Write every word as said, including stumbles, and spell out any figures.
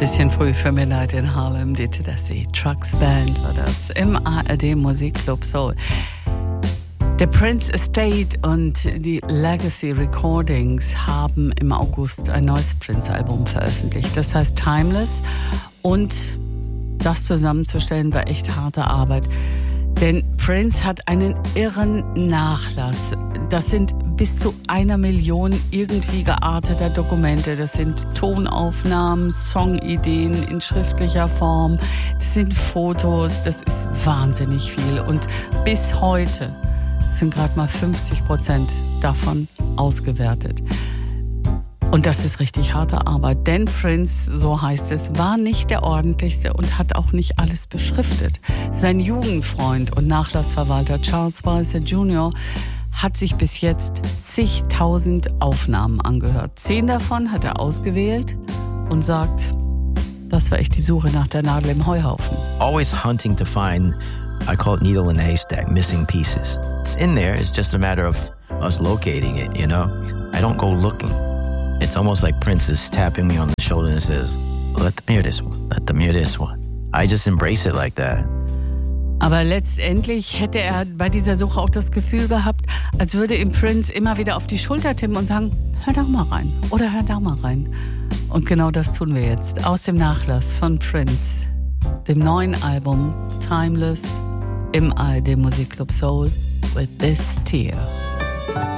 Bisschen früh für Midnight in Harlem, die Tedeschi Trucks Band war das im A R D Musikclub Soul. Der Prince Estate und die Legacy Recordings haben im August ein neues Prince-Album veröffentlicht. Das heißt Timeless, und das zusammenzustellen war echt harte Arbeit. Denn Prince hat einen irren Nachlass. Das sind bis zu einer Million irgendwie gearteter Dokumente. Das sind Tonaufnahmen, Songideen in schriftlicher Form. Das sind Fotos. Das ist wahnsinnig viel. Und bis heute sind gerade mal fünfzig Prozent davon ausgewertet. Und das ist richtig harte Arbeit, denn Prince, so heißt es, war nicht der ordentlichste und hat auch nicht alles beschriftet. Sein Jugendfreund und Nachlassverwalter Charles Weiser Junior hat sich bis jetzt zigtausend Aufnahmen angehört. Zehn davon hat er ausgewählt und sagt, das war echt die Suche nach der Nadel im Heuhaufen. Always hunting to find, I call it needle in a haystack, missing pieces. It's in there, it's just a matter of us locating it, you know? I don't go looking. It's almost like Prince is tapping me on the shoulder and says, let them hear this one, let them hear this one. I just embrace it like that. Aber letztendlich hätte er bei dieser Suche auch das Gefühl gehabt, als würde ihm Prince immer wieder auf die Schulter tippen und sagen, hör da mal rein oder hör da mal rein. Und genau das tun wir jetzt aus dem Nachlass von Prince, dem neuen Album Timeless im A R D Musikclub Soul with this tear.